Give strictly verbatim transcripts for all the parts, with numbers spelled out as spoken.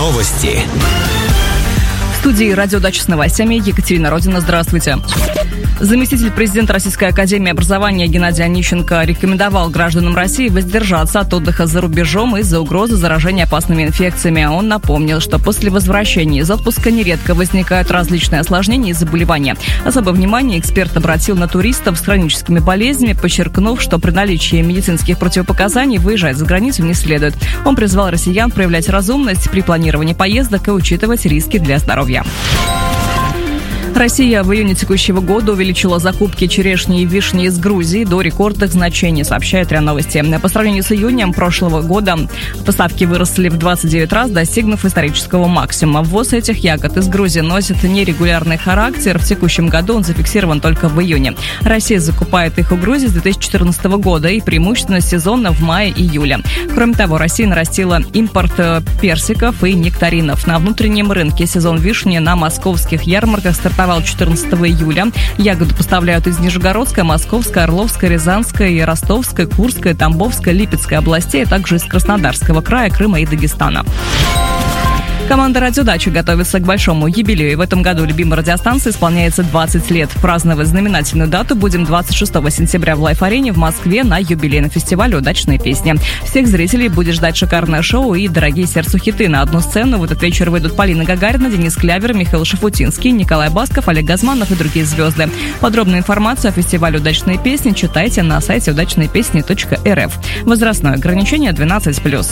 Новости. В студии «Радио Дача» с новостями Екатерина Родина. Здравствуйте. Заместитель президента Российской академии образования Геннадий Онищенко рекомендовал гражданам России воздержаться от отдыха за рубежом из-за угрозы заражения опасными инфекциями. Он напомнил, что после возвращения из отпуска нередко возникают различные осложнения и заболевания. Особое внимание эксперт обратил на туристов с хроническими болезнями, подчеркнув, что при наличии медицинских противопоказаний выезжать за границу не следует. Он призвал россиян проявлять разумность при планировании поездок и учитывать риски для здоровья. Россия в июне текущего года увеличила закупки черешни и вишни из Грузии до рекордных значений, сообщает РИА Новости. По сравнению с июнем прошлого года поставки выросли в двадцать девять раз, достигнув исторического максимума. Ввоз этих ягод из Грузии носит нерегулярный характер. В текущем году он зафиксирован только в июне. Россия закупает их у Грузии с две тысячи четырнадцатого года и преимущественно сезонно в мае-июле. Кроме того, Россия нарастила импорт персиков и нектаринов. На внутреннем рынке сезон вишни на московских ярмарках стартовал четырнадцатого июля. Ягоду поставляют из Нижегородской, Московской, Орловской, Рязанской, Ростовской, Курской, Тамбовской, Липецкой областей, а также из Краснодарского края, Крыма и Дагестана. Команда «Радио Дача» готовится к большому юбилею. В этом году любимой радиостанции исполняется двадцать лет. Праздновать знаменательную дату будем двадцать шестого сентября в Лайф-арене в Москве на юбилейном фестивале «Удачные песни». Всех зрителей будет ждать шикарное шоу и дорогие сердцу хиты. На одну сцену в этот вечер выйдут Полина Гагарина, Денис Клявер, Михаил Шафутинский, Николай Басков, Олег Газманов и другие звезды. Подробную информацию о фестивале «Удачные песни» читайте на сайте удачные песни точка эр эф. Возрастное ограничение двенадцать плюс.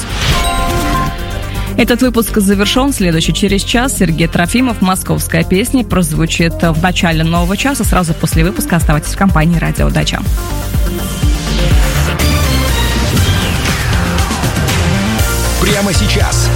Этот выпуск завершен. Следующий через час Сергей Трофимов. «Московская песня» прозвучит в начале нового часа. Сразу после выпуска оставайтесь в компании «Радио Дача». Прямо сейчас